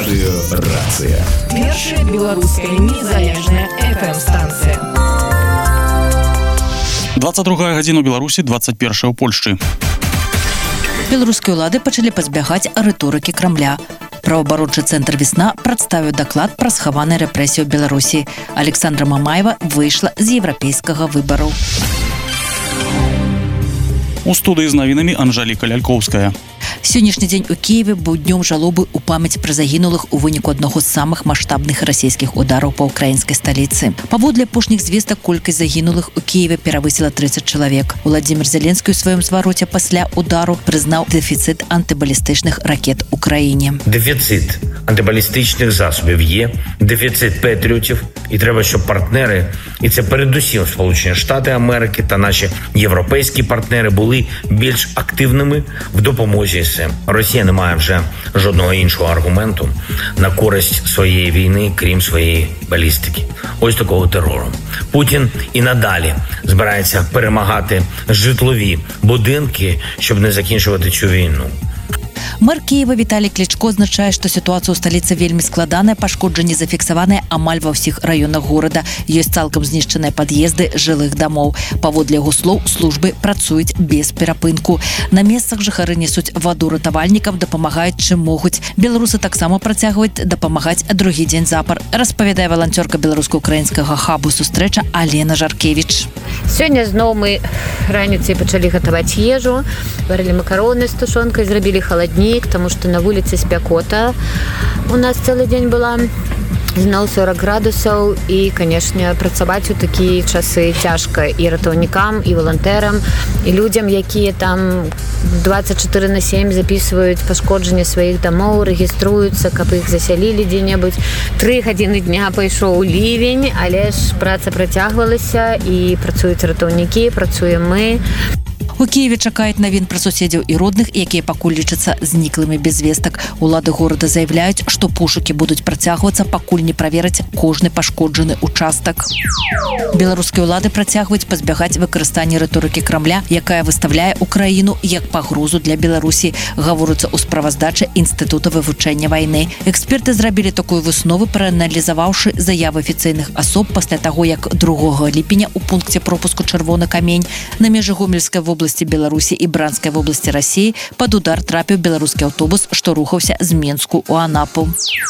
Радиорация. Першая белорусская незалежная FM-станция. 22 гадзіна ў Беларусі, 21 ў Польшчы. Беларускія ўлады пачалі пазбягаць рыторыкі Крамля. Праваабарончы цэнтр «Весна» прадставіў даклад пра схаваныя рэпрэсіі ў Беларусі. Александра Мамаева выйшла з еўрапейскага выбару. У студыі з навінамі Анжаліка Лялькоўская. Сённяшні дзень у Киеве быў днём жалобы ў памяць пра загінулых у выніку аднаго з самых маштабных расійскіх удараў па ўкраінскай сталіцы. Паводле апошніх звестак, колькасць загінулых у Киеве перавысіла 30 чалавек. Уладзімір Зеленскі ў сваім звароце пасля удару прызнаў дэфіцыт антыбалістычных ракет у краіне. Дефіцит антибалістичних засобів є, дефіцит патріотів, і треба, щоб партнери, і це передусім Сполучені Штати Америки та наші європейські партнери були більш активними в допомозі з цим. Росія не має вже жодного іншого аргументу на користь своєї війни, крім своєї балістики. Ось такого терору. Путін і надалі збирається перемагати житлові будинки, щоб не закінчувати цю війну. Мэр Киева Віталій Клічко адзначае, што сітуацыя ў сталіцы вельмі складаная, пашкоджанні зафіксаваныя амаль ва ўсіх раёнах горада. Ёсць цалкам знішчаныя пад'езды жылых дамоў. Паводле яго слоў, службы працуюць без перапынку. На месцах жыхары несуць ваду ратавальнікам, дапамагаюць чым могуць. Беларусы таксама працягваюць дапамагаць другі дзень запар, распавядае валанцёрка беларуска-украінскага хабу «Сустрэча» Алена Жаркевіч. Сёння зноў мы раніцай пачалі гатаваць ежу, варылі макароны з тушонкай, зрабілі халаднік, потому что на вуліцы спякота. У нас цэлы дзень была зноў 40 градусаў і, канешне, працаваць у такія часы цяжка і ратаўнікам, і валантэрам, і людзям, якія там 24/7 записываюць пашкоджанне сваіх дамоў, рэгіструюцца, каб іх засялілі дзе-небудзь. 3 гадзіны дня пайшоў лівень, але ж праца працягвалася і працуюць ратаўнікі, працуем мы. У Киеве чакаюць навін пра суседзяў і родных, якія пакуль лічацца зніклымі без вестак. Улады горада заяўляюць, што пошукі будуць працягвацца, пакуль не правераць кожны пашкоджаны участак. Беларускія ўлады працягваюць пазбягаць выкарыстання рыторыкі Крамля, якая выстаўляе Украіну як пагрозу для Беларусі, гаворыцца ў справаздачы Інстытута вывучэння вайны. Эксперты зрабілі такую выснову, прааналізаваўшы заявы афіцыйных асоб пасля таго, як 2 ліпеня у пункце пропуску «Чырвоны камень» на межы Гомельскай вобласці Беларусі і Бранскай вобласці Расіі пад удар трапіў беларускі аўтобус, што рухаўся з Менску ў Анапу.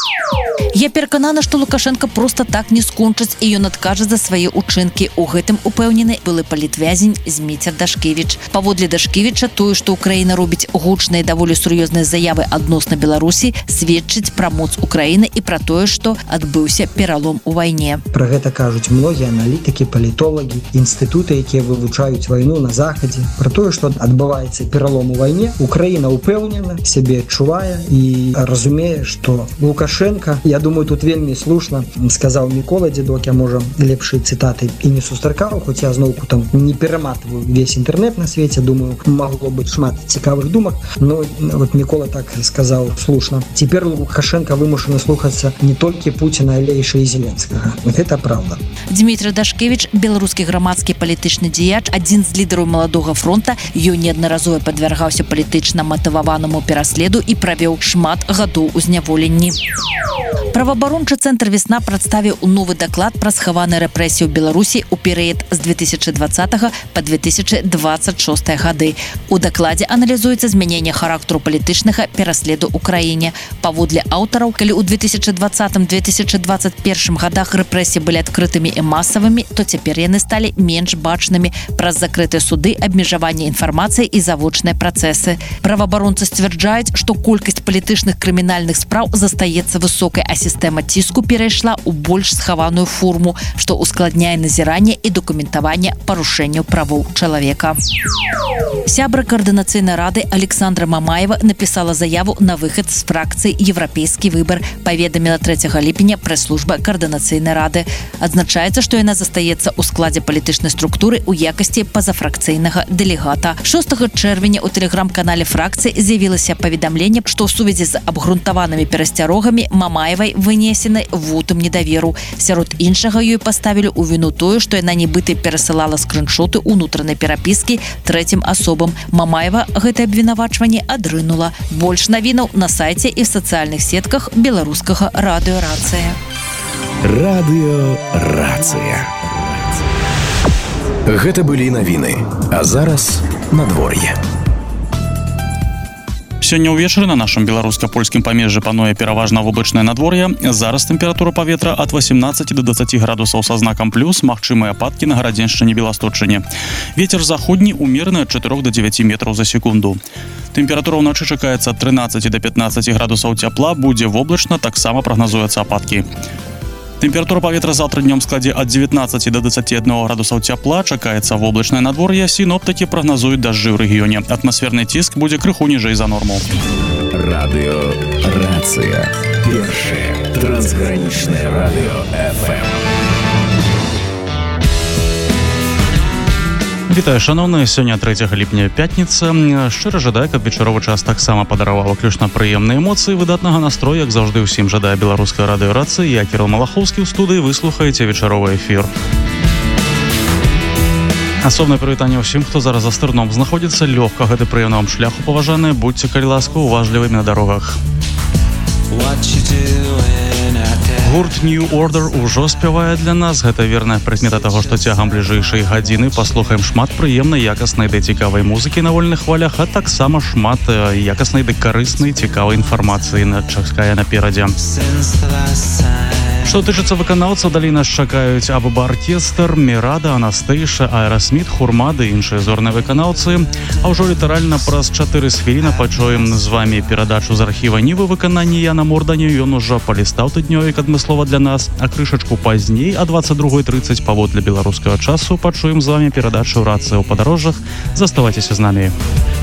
Я пераканана, што Лукашенка проста так не скончыць і ён адкажа за свае ўчынкі. У гэтым упэўнены былы палітвязень Зміцер Дашкевіч. Паводле Дашкевіча, тое, што Украіна робіць гучныя і даволі сур'ёзныя заявы адносна Беларусі, сведчыць пра моц Украіны і пра тое, што адбыўся пералом у вайне. Пра гэта кажуць многія аналітыкі, палітолагі, інстытуты, якія вывучаюць вайну на захадзе. Пра тое, што адбываецца пералом у вайне, Украіна упэўнена, сябе адчувае і разумее, што Лукашенка, я думаю, тут вельмі слушна сказаў Мікола Дзедок, я, можа, лепшай цытаты і не сустракаў, хоць я зноўку там не пераматываю весь інтэрнэт на свеце, думаю, магло быць шмат цікавых думак, но вот Мікола так сказаў слушна. Цяпер Лукашенка вымушаны слухацца не толькі Пуціна, але яшчэ і Зеленскага. Гэта праўда. Дзмітрый Дашкевіч, беларускі грамадскі палітычны дзеяч, адзін з лідараў маладога фронта, ён неаднаразова падвяргаўся палітычна матываванаму пераследу і правёў шмат гадоў у зняволенні. Праваабарончы цэнтр «Весна» прадставіў новы даклад пра схаваныя рэпрэсіі ў Беларусі ў перыяд з 2020 па 2026 гады. У дакладзе аналізуецца змяненне характару палітычнага пераследу ў краіне. Паводле аўтараў, калі ў 2020-2021 гадах рэпрэсіі былі адкрытымі і масавымі, то цяпер яны сталі менш бачнымі праз закрытыя суды, абмежаванне інфармацыі і завочныя працэсы. Праваабаронцы сцвярджаюць, што колькасць палітычных крымінальных спраў застаецца высокай, а сістэма ціску перайшла ў больш схаваную форму, што ускладняе назіранне і дакументаванне парушэнняў правоў чалавека. Сябра Координацыйнай рады Александра Мамаева напісала заяву на выхад з фракцыі «Еўрапейскі выбар», паведаміла 3 ліпеня прэс-служба Координацыйнай рады. Адзначаецца, што яна застаецца ў складзе палітычнай структуры ў якасці пазафракцыйнага дэлегата. 6 чэрвеня ў тэлеграм-канале фракцыі з'явілася паведамленне, што ў сувязі з абгрунтаванымі перасцярогамі Мамаевай вынесены вотум недаверу. Сярод іншага ёй паставілі ў віну тое, што яна нібыта перасылала скрыншоты ўнутранай перапіскі трэцім асобам. Мамаева гэтае абвінавачванне адрынула. Больш навінаў на сайце і в сацыяльных сетках беларускага радыё «Рацыя». Радыё «Рацыя». Гэта былі навіны, а зараз надвор'е. Сёння ўвечары на нашым беларуска-польскім памежжы пануе пераважна воблачнае надвор'е. Зараз тэмпература паветра ад 18 до 20 градусаў са знакам плюс, магчымыя ападкі на Гарадзеншчыне, Беласточчыне. Вецер заходні умераны ад 4 до 9 метраў за секунду. Тэмпература ўначы чакаецца ад 13 до 15 градусаў цяпла, будзе воблачна, таксама прагназуюцца ападкі. Тэмпература паветра заўтра днём складзе ад 19 до 21 градусаў цяпла, чакаецца воблачнае надвор'е, сіноптыкі прагназуюць дажджы ў рэгіёне. Атмасферны ціск будзе крыху ніжэй за норму. Радыё «Рацыя». Першае трансгранічнае радыё FM. Вітаю, шановныя, сёння 3 ліпня пятніца. Шчыра жадаю, каб вечаровы час таксама падараваў выключна прыемныя эмоцыі, выдатнага настрою, як заўжды ўсім жадае беларуская радыё «Рацыя». Я Кірыл Малахоўскі ў студыі, вы слухаеце вечаровы эфір. Асобнае прывітанне ўсім, хто зараз за стырном знаходзіцца, лёгка гэты прыемны вам шляху, паважаныя, будьце, калі ласка, уважлівымі на дарогах. Гурт New Order ужо спявае для нас. Гэта верная прыкмета таго, што цягам бліжэйшай гадзіны паслухаем шмат прыемнай, якаснай ды цікавай музыкі на вольных хвалях, а таксама шмат якаснай ды карыснай, цікавай інфармацыі чакае наперадзе. Што тычыцца выканаўцаў, далей нас чакаюць Абба-аркестр, Мірада, Анастейша, Аэрасміт, Хурма ды іншыя зорныя выканаўцы. А ўжо літаральна праз 4 хвіліны пачуем з вамі перадачу з архіва Нівы выкананні Яна Мордані. Ён ужо палістаў тыднёвік адмыслова для нас, а крышачку пазней, а 22:30 паводле беларускага часу, пачуем з вамі перадачу «Рацыя ў падарожжах». Заставайцеся з намі.